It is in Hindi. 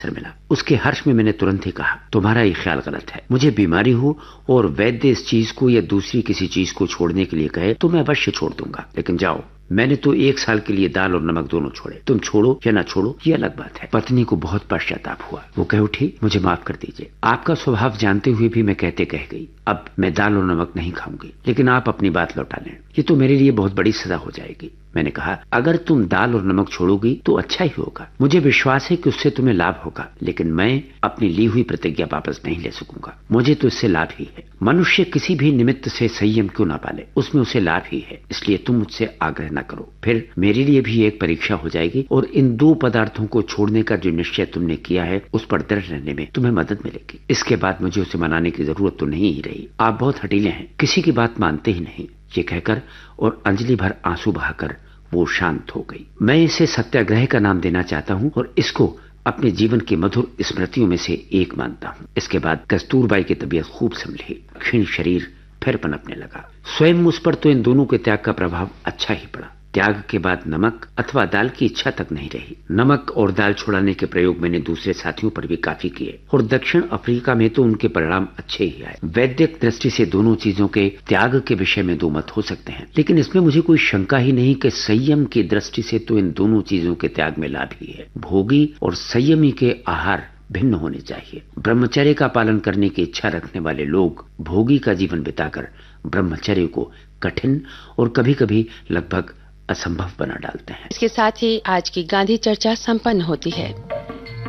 सर मिला। उसके हर्ष में मैंने तुरंत ही कहा, तुम्हारा ये ख्याल गलत है। मुझे बीमारी हो और वैद्य इस चीज को या दूसरी किसी चीज को छोड़ने के लिए कहे तो मैं अवश्य छोड़ दूंगा, लेकिन जाओ, मैंने तो 1 साल के लिए दाल और नमक दोनों छोड़े, तुम छोड़ो या ना छोड़ो ये अलग बात है। पत्नी को बहुत पश्चाताप हुआ। वो कह उठी, मुझे माफ कर दीजिए, आपका स्वभाव जानते हुए भी मैं कहते कह गई, अब मैं दाल और नमक नहीं खाऊंगी, लेकिन आप अपनी बात लौटा लें, ये तो मेरे लिए बहुत बड़ी सजा हो जाएगी। मैंने कहा, अगर तुम दाल और नमक छोड़ोगी तो अच्छा ही होगा, मुझे विश्वास है कि उससे तुम्हें लाभ होगा, लेकिन मैं अपनी ली हुई प्रतिज्ञा वापस नहीं ले सकूंगा। मुझे तो इससे लाभ ही है। मनुष्य किसी भी निमित्त से संयम क्यों ना पाले, उसमें उसे लाभ ही है, इसलिए तुम मुझसे आग्रह न करो, फिर मेरे लिए भी एक परीक्षा हो जाएगी और इन 2 पदार्थों को छोड़ने का जो निश्चय तुमने किया है उस पर दृढ़ रहने में तुम्हें मदद मिलेगी। इसके बाद मुझे उसे मनाने की जरूरत तो नहीं ही रही। आप बहुत हठीले हैं, किसी की बात मानते ही नहीं। ये कहकर और अंजलि भर आंसू बहाकर वो शांत हो गई। मैं इसे सत्याग्रह का नाम देना चाहता हूँ और इसको अपने जीवन की मधुर स्मृतियों में से एक मानता हूँ। इसके बाद कस्तूरबाई की तबीयत खूब संभली, क्षीण शरीर फिर पनपने लगा। स्वयं उस पर तो इन दोनों के त्याग का प्रभाव अच्छा ही पड़ा। त्याग के बाद नमक अथवा दाल की इच्छा तक नहीं रही। नमक और दाल छुड़ाने के प्रयोग मैंने दूसरे साथियों पर भी काफी किए और दक्षिण अफ्रीका में तो उनके परिणाम अच्छे ही आए। वैद्यक दृष्टि से दोनों चीजों के त्याग के विषय में 2 मत हो सकते हैं, लेकिन इसमें मुझे कोई शंका ही नहीं कि संयम की दृष्टि से तो इन दोनों चीजों के त्याग में लाभ ही है। भोगी और संयमी के आहार भिन्न होने चाहिए। ब्रह्मचर्य का पालन करने की इच्छा रखने वाले लोग भोगी का जीवन बिताकर ब्रह्मचर्य को कठिन और कभी-कभी लगभग असंभव बना डालते हैं। इसके साथ ही आज की गांधी चर्चा संपन्न होती है।